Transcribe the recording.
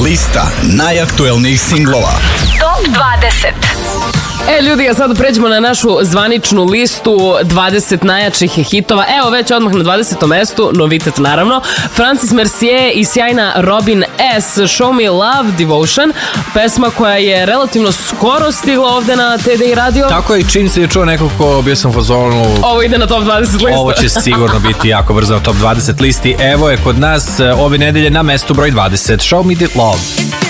Lista najaktuelnijih singlova. Top 20. Ljudi, a sad pređemo na našu zvaničnu listu 20 najjačih hitova. Evo već odmah na 20. mestu, novitet naravno, Francis Mercier i sjajna Robin S. Show Me Love Devotion, pesma koja je relativno skoro stigla ovde na TDI radio. Tako je, i čim se je čuo nekako, bio sam u fazonu, ovo ide na top 20 listu. Ovo će sigurno biti jako brzo na top 20 listi. Evo je kod nas ove nedelje na mestu broj 20, Show Me That Love.